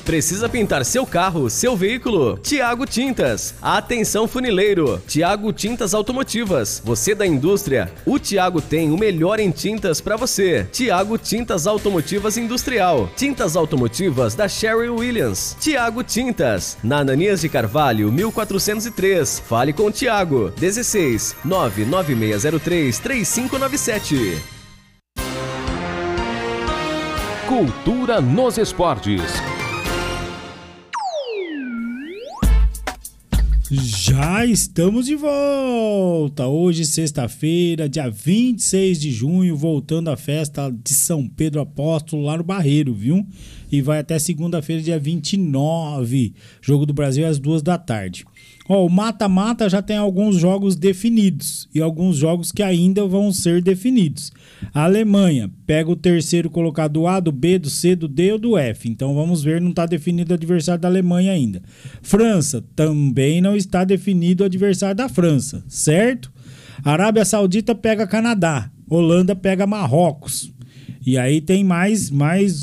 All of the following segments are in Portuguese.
Precisa pintar seu carro, seu veículo? Thiago Tintas. Atenção funileiro. Thiago Tintas Automotivas. Você da indústria? O Thiago tem o melhor em tintas para você. Thiago Tintas Automotivas Industrial. Tintas automotivas da Sherwin Williams. Thiago Tintas. Na Ananias de Carvalho, 1403. Fale com o Thiago. 16 99603 3597. Cultura nos esportes. Já estamos de volta! Hoje, sexta-feira, dia 26 de junho, voltando à festa de São Pedro Apóstolo lá no Barreiro, viu? E vai até segunda-feira, dia 29. Jogo do Brasil às 14h. Ó, o mata-mata já tem alguns jogos definidos e alguns jogos que ainda vão ser definidos. A Alemanha pega o terceiro colocado do A, do B, do C, do D ou do F. Então vamos ver, não está definido o adversário da Alemanha ainda. França, também não está definido o adversário da França, certo? Arábia Saudita pega Canadá. Holanda pega Marrocos. E aí tem mais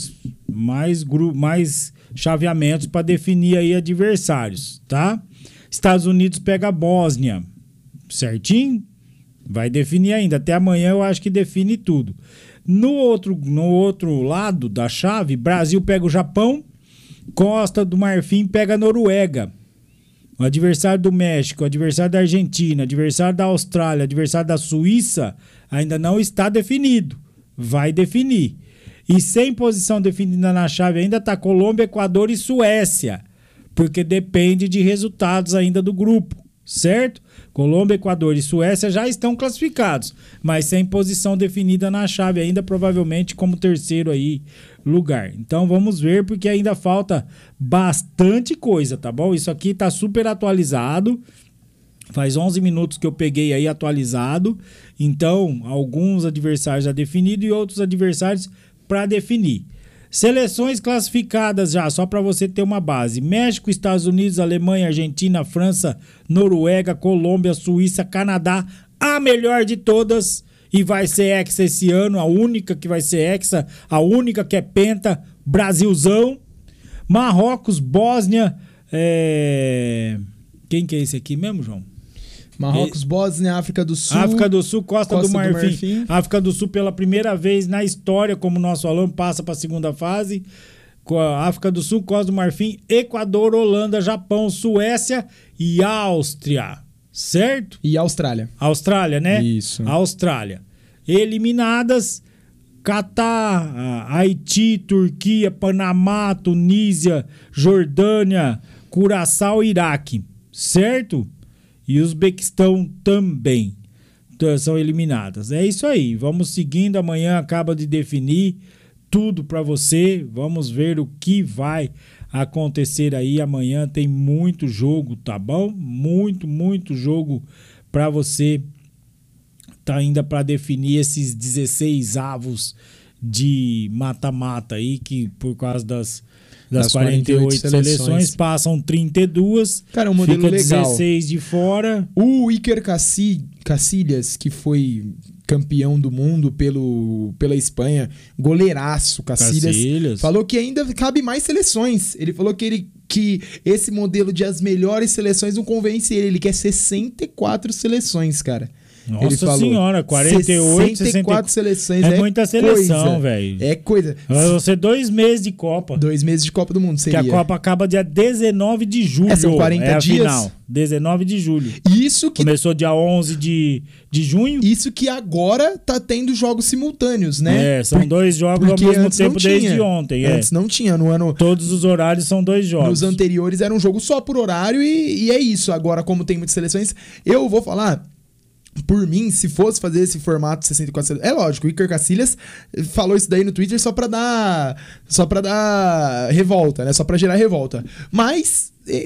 chaveamentos para definir aí adversários, tá? Estados Unidos pega a Bósnia, certinho? Vai definir ainda. Até amanhã eu acho que define tudo. No outro lado da chave, Brasil pega o Japão, Costa do Marfim pega a Noruega. O adversário do México, o adversário da Argentina, o adversário da Austrália, o adversário da Suíça ainda não está definido. Vai definir. E sem posição definida na chave ainda está Colômbia, Equador e Suécia. Porque depende de resultados ainda do grupo, certo? Colômbia, Equador e Suécia já estão classificados, mas sem posição definida na chave ainda, provavelmente como terceiro aí lugar. Então vamos ver, porque ainda falta bastante coisa, tá bom? Isso aqui tá super atualizado, faz 11 minutos que eu peguei aí atualizado, então alguns adversários já definidos e outros adversários para definir. Seleções classificadas já, só para você ter uma base: México, Estados Unidos, Alemanha, Argentina, França, Noruega, Colômbia, Suíça, Canadá, a melhor de todas, e vai ser hexa esse ano, a única que vai ser hexa, a única que é penta, Brasilzão. Marrocos, Bósnia, quem que é esse aqui mesmo, João? Marrocos, Bósnia, África do Sul. África do Sul, Costa do Marfim. África do Sul, pela primeira vez na história, como nosso aluno passa para a segunda fase. África do Sul, Costa do Marfim, Equador, Holanda, Japão, Suécia e Áustria. Certo? E Austrália. Austrália, né? Isso. Austrália. Eliminadas: Catar, Haiti, Turquia, Panamá, Tunísia, Jordânia, Curaçao e Iraque. Certo? E Uzbequistão também são eliminadas. É isso aí. Vamos seguindo. Amanhã acaba de definir tudo para você. Vamos ver o que vai acontecer aí. Amanhã tem muito jogo, tá bom? Muito jogo para você. Tá ainda para definir esses 16 avos de mata-mata aí, que por causa das 48 seleções passam 32. Cara, um modelo fica legal. 16 de fora. O Iker Casillas, que foi campeão do mundo pela Espanha, goleiraço, Casillas, falou que ainda cabe mais seleções. Ele falou que esse modelo de as melhores seleções não convence ele. Ele quer 64 seleções, cara. Nossa ele falou, senhora, 48, 64 seleções. É muita seleção, velho. É coisa. Vai ser 2 meses de Copa. 2 meses de Copa do Mundo seria. Que a Copa acaba dia 19 de julho. São 40 a dias. Final. 19 de julho. Isso que... Começou dia 11 de junho. Isso que agora tá tendo jogos simultâneos, né? São 2 jogos ao mesmo tempo desde ontem. Antes não tinha, no ano... Todos os horários são 2 jogos. Nos anteriores era um jogo só por horário e é isso. Agora, como tem muitas seleções, eu vou falar... Por mim, se fosse fazer esse formato 64... É lógico, o Iker Casillas falou isso daí no Twitter só pra dar revolta, né? Só pra gerar revolta. Mas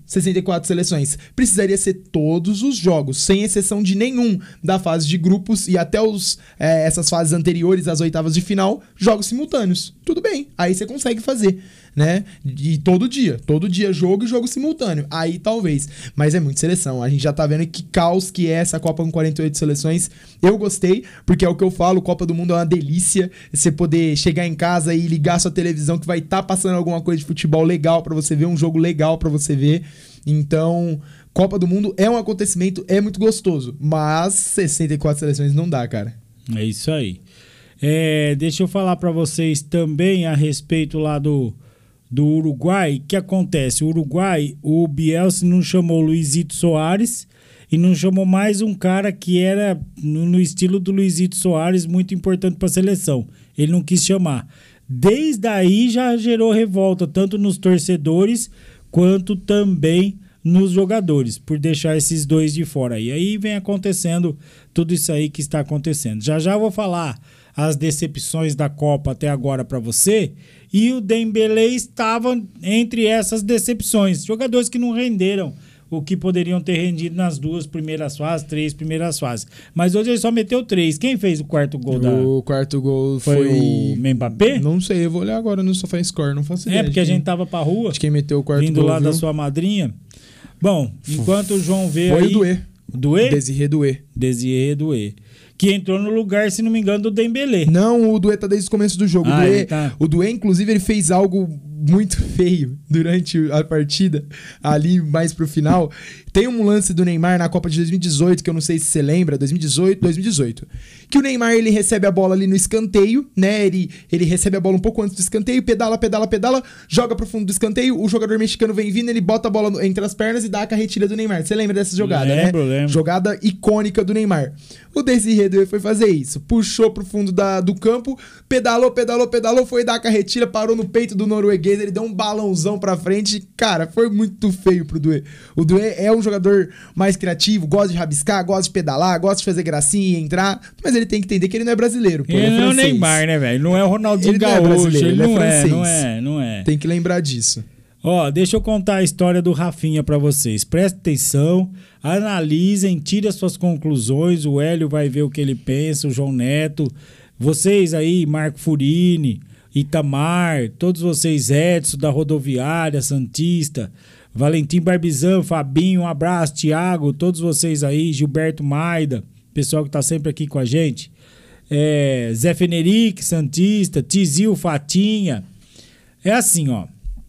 64 seleções. Precisaria ser todos os jogos, sem exceção de nenhum, da fase de grupos e até essas fases anteriores às oitavas de final, jogos simultâneos. Tudo bem, aí você consegue fazer, né? E todo dia jogo e jogo simultâneo. Aí talvez, mas é muita seleção. A gente já tá vendo que caos que é essa Copa com 48 seleções. Eu gostei, porque é o que eu falo, Copa do Mundo é uma delícia. Você poder chegar em casa e ligar sua televisão que vai estar passando alguma coisa de futebol legal pra você ver, um jogo legal pra você ver. Então, Copa do Mundo é um acontecimento, é muito gostoso, mas 64 seleções não dá, cara. É isso aí. Deixa eu falar pra vocês também a respeito lá do Uruguai. O que acontece? O Uruguai, o Bielsa não chamou o Luizito Soares e não chamou mais um cara que era no estilo do Luizito Soares, muito importante para a seleção. Ele não quis chamar. Desde aí já gerou revolta, tanto nos torcedores quanto também nos jogadores, por deixar esses dois de fora. E aí vem acontecendo tudo isso aí que está acontecendo. Já eu vou falar as decepções da Copa até agora para você, e o Dembélé estava entre essas decepções. Jogadores que não renderam o que poderiam ter rendido nas 3 primeiras fases. Mas hoje ele só meteu 3. Quem fez o quarto gol? O quarto gol foi o Mbappé? Não sei, eu vou olhar agora no SofaScore, não faço ideia. Porque a gente tava pra rua. De quem meteu o quarto vindo gol, lá da sua madrinha. Bom, enquanto o João vê foi aí... Foi o Doué. Doué? Desiré Doué. Que entrou no lugar, se não me engano, do Dembélé. Não, o Doué tá desde o começo do jogo. O Doué, inclusive, ele fez algo muito feio durante a partida, ali mais pro final. Tem um lance do Neymar na Copa de 2018, que eu não sei se você lembra, 2018, que o Neymar, ele recebe a bola ali no escanteio, né? Ele recebe a bola um pouco antes do escanteio, pedala, joga pro fundo do escanteio, o jogador mexicano vem vindo, ele bota a bola entre as pernas e dá a carretilha do Neymar. Você lembra dessa jogada, né? Lembro. Jogada icônica do Neymar. O Desiré Doué foi fazer isso, puxou pro fundo do campo, pedalou, foi dar a carretilha, parou no peito do norueguês, ele deu um balãozão pra frente. Cara, foi muito feio pro Doué. O Doué é um jogador mais criativo, gosta de rabiscar, gosta de pedalar, gosta de fazer gracinha e entrar, mas ele tem que entender que ele não é brasileiro. Ele não é o Neymar, né, velho? Não é o Ronaldinho Gaúcho, ele não é. Tem que lembrar disso. Ó, deixa eu contar a história do Rafinha pra vocês. Prestem atenção, analisem, tirem as suas conclusões. O Hélio vai ver o que ele pensa, o João Neto. Vocês aí, Marco Furini, Itamar, todos vocês, Edson, da Rodoviária, Santista, Valentim Barbizan, Fabinho, um abraço, Thiago, todos vocês aí, Gilberto Maida, pessoal que tá sempre aqui com a gente. Zé Fenerique, Santista, Tizil, Fatinha. É assim, ó.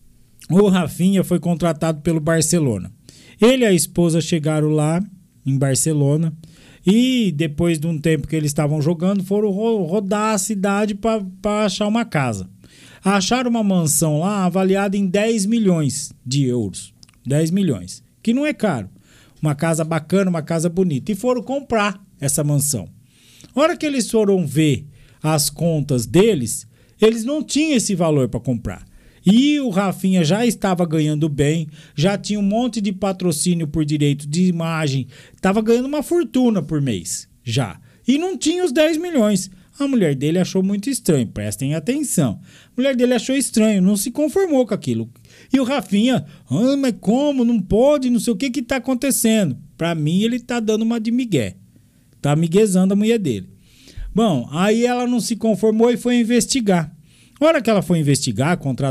O Rafinha foi contratado pelo Barcelona. Ele e a esposa chegaram lá em Barcelona e depois de um tempo que eles estavam jogando, foram rodar a cidade para achar uma casa. Acharam uma mansão lá avaliada em 10 milhões de euros. 10 milhões, que não é caro. Uma casa bacana, uma casa bonita. E foram comprar essa mansão. Na hora que eles foram ver as contas deles, eles não tinham esse valor para comprar. E o Rafinha já estava ganhando bem, já tinha um monte de patrocínio por direito de imagem, estava ganhando uma fortuna por mês, já. E não tinha os 10 milhões. A mulher dele achou muito estranho, prestem atenção. A mulher dele achou estranho, não se conformou com aquilo. E o Rafinha, mas como? Não pode, não sei o que está acontecendo. Para mim, ele está dando uma de migué. Está miguezando a mulher dele. Bom, aí ela não se conformou e foi investigar. Na hora que ela foi investigar, contratar